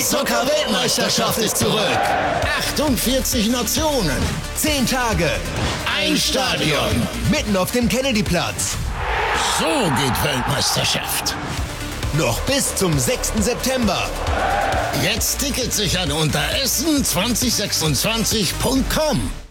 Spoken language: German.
Zucker-Weltmeisterschaft ist zurück. 48 Nationen, 10 Tage, ein Stadion, mitten auf dem Kennedyplatz. So geht Weltmeisterschaft. Noch bis zum 6. September. Jetzt Tickets sichern unter essen2026.com.